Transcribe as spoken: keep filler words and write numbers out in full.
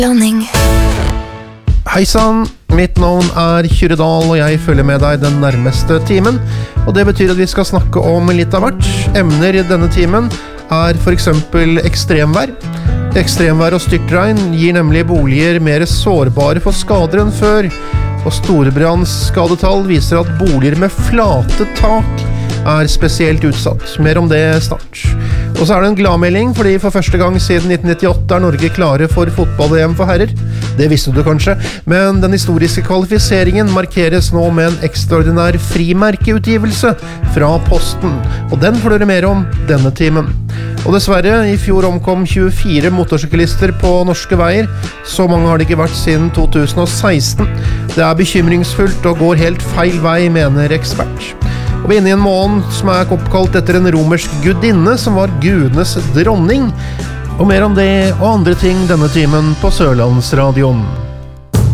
Blanding. Hei sann, mitt navn er Kyrre Dahl, og jeg følger med deg den nærmeste timen. Og det betyr at vi skal snakke om litt av hvert. Emner i denne timen er for eksempel ekstremvær. Ekstremvær og styrtregn gir nemlig boliger mer sårbare for skader enn før. Og storbrannsskadetall viser at boliger med flate tak er spesielt utsatt. Mer om det snart. Og så er det en gladmelding, fordi for første gang siden nitten nittiåtte er Norge klare for fotball-V M for herrer. Det visste du kanskje, men den historiske kvalifiseringen markeres nå med en ekstraordinær frimerkeutgivelse fra Posten. Og den får dere mer om denne timen. Og dessverre, i fjor omkom tjuefire motorsyklister på norske veier. Så mange har det ikke vært siden to tusen og seksten. Det er bekymringsfullt og går helt feil vei, mener ekspert. Og vi er inne i en måned som er oppkalt etter en romersk gudinne som var gudenes dronning. Og mer om det og andre ting denne timen på Sørlandsradioen.